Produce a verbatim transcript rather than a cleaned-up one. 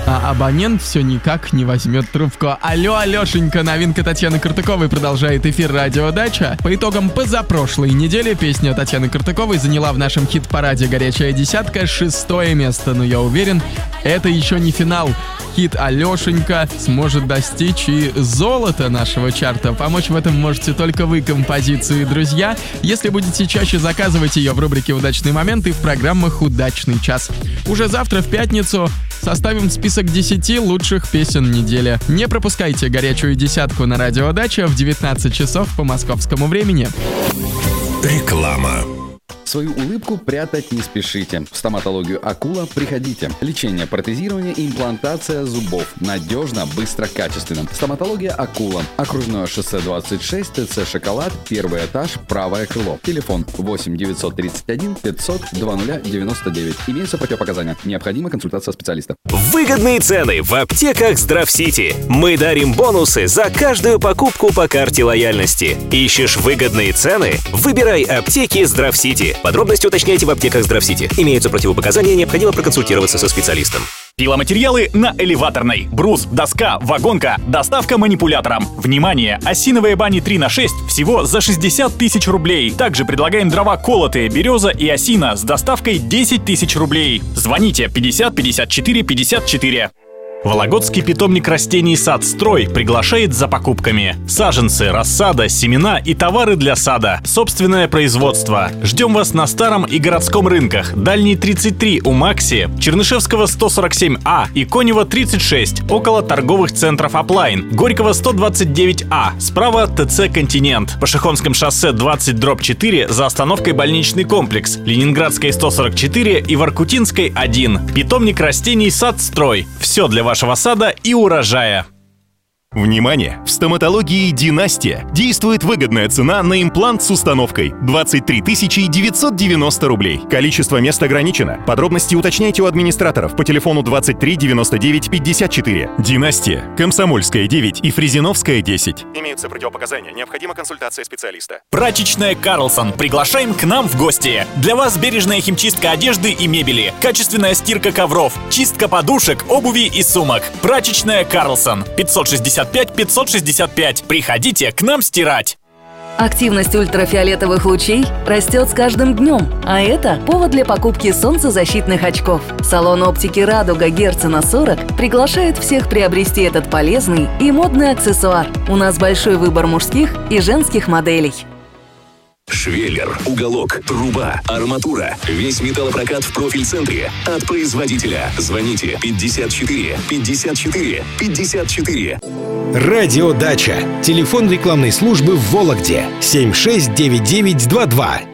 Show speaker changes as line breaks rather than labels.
а абонент все никак не возьмет трубку. Алло, Алешенька, новинка Татьяны Картыковой продолжает эфир «Радио Дача». По итогам позапрошлой недели песня Татьяны Картыковой заняла в нашем хит-параде «Горячая десятка» шестое место. Но я уверен, это еще не финал. Хит «Алешенька» сможет достичь и золота нашего чарта. Помочь в этом можете только вы, композиции, друзья, если будете чаще заказывать ее в рубрике «Удачный момент» и в программах «Удачный час». Уже завтра, в пятницу, составим список десяти лучших песен недели. Не пропускайте «Горячую десятку» на Радио Дача в девятнадцать часов по московскому времени.
Реклама.
Свою улыбку прятать не спешите. В стоматологию «Акула» приходите. Лечение, протезирование и имплантация зубов. Надежно, быстро, качественно. Стоматология «Акула». Окружное шоссе двадцать шесть, ТЦ «Шоколад», первый этаж, правое крыло. Телефон восемь девятьсот тридцать один пятьсот двадцать девяносто девять. Имеются противопоказания. Необходима консультация специалиста.
Выгодные цены в аптеках Здравсити. Мы дарим бонусы за каждую покупку по карте лояльности. Ищешь выгодные цены? Выбирай аптеки Здравсити. Подробности уточняйте в аптеках Здравсити. Имеются противопоказания, необходимо проконсультироваться со специалистом.
Пиломатериалы на Элеваторной. Брус, доска, вагонка, доставка манипулятором. Внимание! Осиновые бани три на шесть всего за шестьдесят тысяч рублей. Также предлагаем дрова колотые, береза и осина с доставкой десять тысяч рублей. Звоните пятьдесят пятьдесят четыре пятьдесят четыре. Вологодский питомник растений «Садстрой» приглашает за покупками. Саженцы, рассада, семена и товары для сада. Собственное производство. Ждем вас на Старом и Городском рынках. Дальний тридцать три у Макси, Чернышевского сто сорок семь А и Конева тридцать шесть, около торговых центров «Аплайн». Горького сто двадцать девять А, справа ТЦ «Континент». По Шихонском шоссе двадцать дробь четыре за остановкой больничный комплекс. Ленинградской сто сорок четыре и Воркутинской один. Питомник растений «Садстрой». Все для вашего сада и урожая.
Внимание! В стоматологии «Династия» действует выгодная цена на имплант с установкой – двадцать три тысячи девятьсот девяносто рублей. Количество мест ограничено. Подробности уточняйте у администраторов по телефону двадцать три девяносто девять пятьдесят четыре. «Династия», Комсомольская девять и Фрезеновская десять. Имеются противопоказания. Необходима консультация специалиста.
Прачечная «Карлсон». Приглашаем к нам в гости. Для вас бережная химчистка одежды и мебели, качественная стирка ковров, чистка подушек, обуви и сумок. Прачечная «Карлсон». пятьсот шестьдесят пять пятьсот шестьдесят пять. Приходите к нам стирать.
Активность ультрафиолетовых лучей растет с каждым днем, а это повод для покупки солнцезащитных очков. Салон оптики «Радуга» Герцена сорок приглашает всех приобрести этот полезный и модный аксессуар. У нас большой выбор мужских и женских моделей.
Швеллер, уголок, труба, арматура. Весь металлопрокат в профиль-центре. От производителя. Звоните пятьдесят четыре пятьдесят четыре пятьдесят четыре.
Радио Дача. Телефон рекламной службы в Вологде. семь шесть девять девять два два.